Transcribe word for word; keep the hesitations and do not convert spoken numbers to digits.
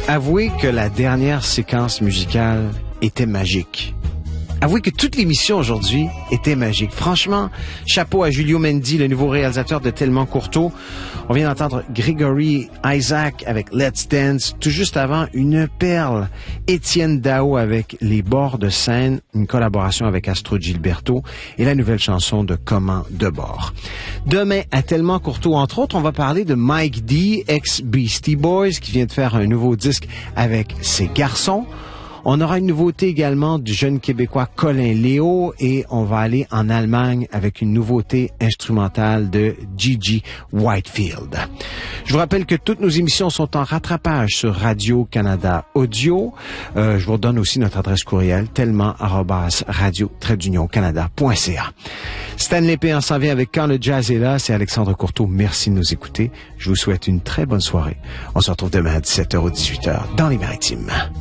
Avouez que la dernière séquence musicale était magique. Avouez que toute l'émission aujourd'hui était magique. Franchement, chapeau à Julio Mendy, le nouveau réalisateur de Tellement Courteau. On vient d'entendre Gregory Isaac avec Let's Dance. Tout juste avant, une perle. Étienne Dao avec Les bords de Seine, une collaboration avec Astro Gilberto et la nouvelle chanson de Comment de bord. Demain, à Tellement Courteau, entre autres, on va parler de Mike D, ex-Beastie Boys, qui vient de faire un nouveau disque avec ses garçons. On aura une nouveauté également du jeune Québécois Colin Léo et on va aller en Allemagne avec une nouveauté instrumentale de Gigi Whitefield. Je vous rappelle que toutes nos émissions sont en rattrapage sur Radio-Canada Audio. Euh, je vous redonne aussi notre adresse courriel tellement arobase radio trait d'union canada point c a. Stanley P. en s'en vient avec Quand le jazz est là. C'est Alexandre Courteau. Merci de nous écouter. Je vous souhaite une très bonne soirée. On se retrouve demain à dix-sept heures ou dix-huit heures dans les Maritimes.